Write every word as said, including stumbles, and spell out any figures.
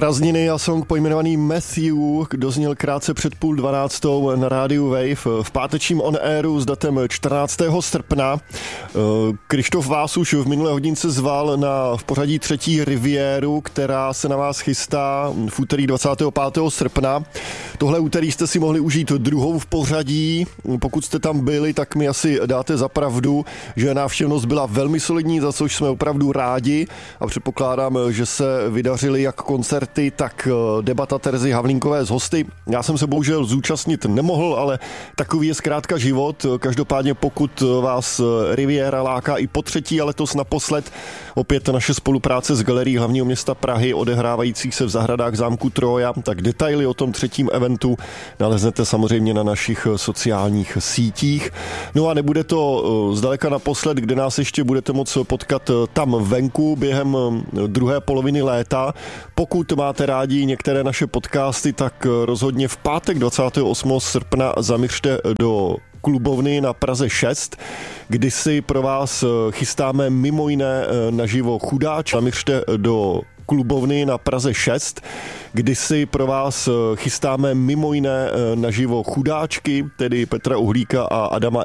Prázdniny a song pojmenovaný Matthew dozněl krátce před půl dvanáctou na rádiu Wave v pátečním on airu s datem čtrnáctého srpna. Krištof vás už v minulé hodince zval na v pořadí třetí Riviéru, která se na vás chystá v úterý dvacátého pátého srpna. Tohle úterý jste si mohli užít druhou v pořadí. Pokud jste tam byli, tak mi asi dáte za pravdu, že návštěvnost byla velmi solidní, za což jsme opravdu rádi a předpokládám, že se vydařily jak koncerty, tak debata Terezy Havlínkové s hosty. Já jsem se bohužel zúčastnit nemohl, ale takový je zkrátka život. Každopádně pokud vás Riviera láká i po třetí a letos naposled, opět naše spolupráce s Galerií hlavního města Prahy odehrávajících se v zahradách zámku Troja, tak detaily o tom třetím eventu naleznete samozřejmě na našich sociálních sítích. No a nebude to zdaleka naposled, kde nás ještě budete moct potkat tam venku během druhé poloviny léta. Pokud máte rádi některé naše podcasty, tak rozhodně v pátek dvacátého osmého srpna zamiřte do klubovny na Praze šest, kdy si pro vás chystáme mimo jiné naživo Chudáč. Zamiřte do klubovny na Praze šest, kdy si pro vás chystáme mimo jiné naživo Chudáčky, tedy Petra Uhlíka a Adama